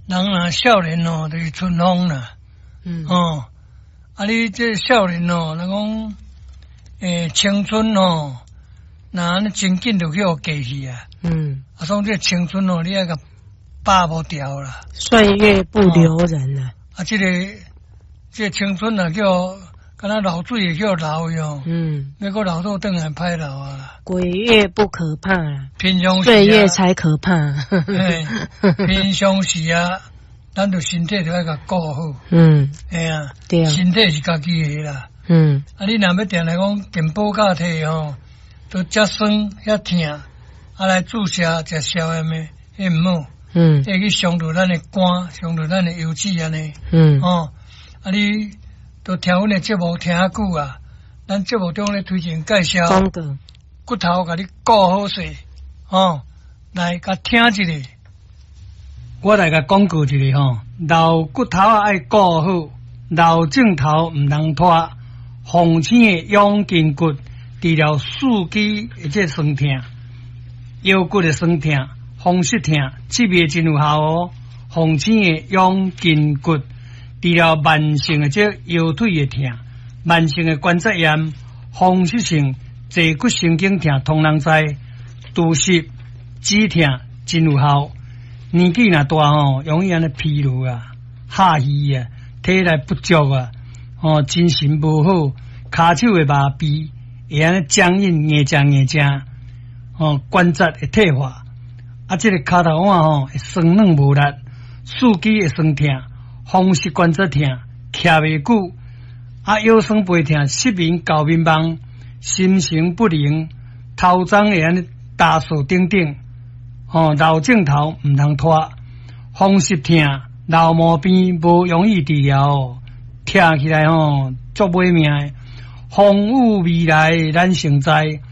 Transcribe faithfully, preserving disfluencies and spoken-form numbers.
人啊，少年哦，就是春风啦。嗯。哦，啊，你这少年哦，人讲诶，青春哦，那安尼真紧就叫过去啊。嗯。啊，所以这青春哦，你要甲拔不掉啦。 岁月不留人啊。 哦、啊，这个这个青春啊，叫。敢若老水也叫老哟，嗯，那个老豆等来歹老啊。 鬼月不可怕， 平常时、啊、 岁月才可怕。 哎，平常时啊，咱就身体就要甲顾好。嗯，哎呀、啊，对啊，身体是家己的啦。嗯，啊，你若要定来讲健保卡摕吼，都遮酸遐疼，啊来注射食消炎的，迄毋好。嗯，会去伤到咱的肝，伤到咱的油脂安尼。嗯，哦，啊你。都听阮的节目听遐久啊，咱节目中咧推荐介绍，骨头甲你顾好势，哦，来甲听一下。我来甲广告一下吼，老骨头啊爱顾好，老镜头毋通拖，红星的养筋骨，治疗四肢或者酸痛、腰骨的酸痛、风湿痛，这边真有效哦。红星的养筋骨。治疗慢性的这腰腿的痛、慢性的关节炎、风湿性坐骨神经痛，通人知。肚湿、止痛真有效。年纪若大吼，容易安尼疲劳啊、下虚啊、体力不足啊，哦，精神无好，骹手会麻痹，会安尼僵硬、硬僵硬僵，哦，关节会退化。啊，这个骹头腕吼会酸软无力，四肢会酸痛。风湿关节痛，徛袂久，啊腰酸背痛，失眠、高眠梦，心神不宁，头鬃会安尼打扫等等。哦，老镜头毋通拖，风湿痛、老毛病无容易治疗哦，听起来吼足歹命的。风雨未来咱成知，